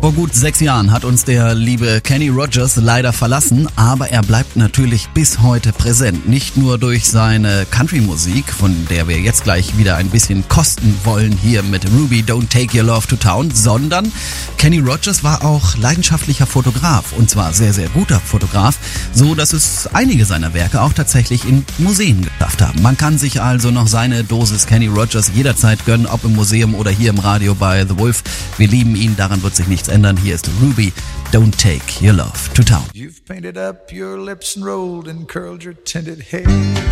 Vor gut 6 Jahren hat uns der liebe Kenny Rogers leider verlassen, aber er bleibt natürlich bis heute präsent. Nicht nur durch seine Country-Musik, von der wir jetzt gleich wieder ein bisschen kosten wollen hier mit Ruby, Don't Take Your Love to Town, sondern Kenny Rogers war auch leidenschaftlicher Fotograf, und zwar sehr, sehr guter Fotograf, so dass es einige seiner Werke auch tatsächlich in Museen geschafft haben. Man kann sich also noch seine Dosis Kenny Rogers jederzeit gönnen, ob im Museum oder hier im Radio bei The Wolf. Wir lieben ihn, daran wird sich nichts ändern. Hier ist Ruby, Don't Take Your Love to Town. You've painted up your lips and rolled and curled your tinted hair.